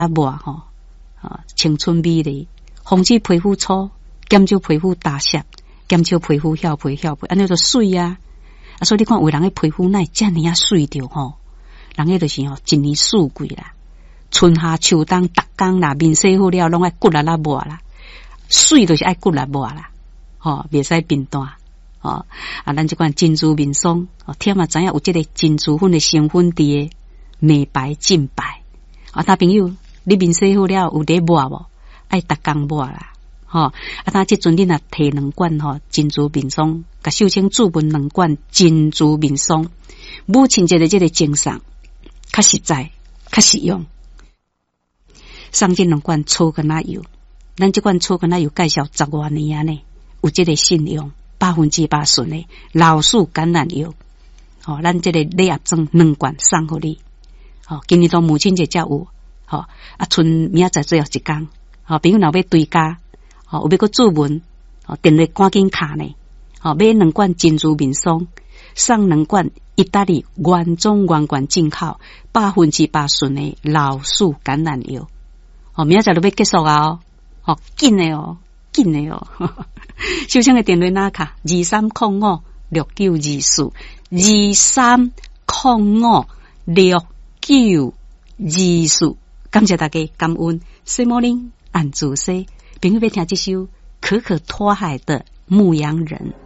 抹吼，青春美丽，防止皮肤粗，减少皮肤打湿，减少皮肤翘皮，安尼就水啊！所以你看，有人的皮肤那遮尔啊水着吼，人个就是一年四季啦，春夏秋冬，逐工啦，面洗好了，拢爱骨啦抹啦，水就是爱骨啦抹啦，袂使变淡。咱这款珍珠面霜，添知影有这个珍珠粉的成分伫的美白净白。大朋友，你面洗好了有在抹无？爱逐工抹啦。这阵你若摕2罐珍珠面霜，甲秀清注文2罐珍珠面霜，母亲节的这个精神较实在，较实用。送这2罐粗橄榄油，咱这罐粗橄榄油介绍10多年啊呢，有这个信用。8%纯的老树橄榄油，咱这个礼盒装2罐送给你。今年到母亲节才有，剩明仔载最后1天，朋友若要追加，有要搁注文，电话赶紧卡呢，买2罐珍珠面霜，送2罐意大利原装原罐进口8%纯的老树橄榄油。明仔载就要结束啊！紧的哦。秀清的电话哪卡23056924，23056924，感谢大家，感恩。Good morning， 俺主 C， 朋友要听这首可可托海的《牧羊人》。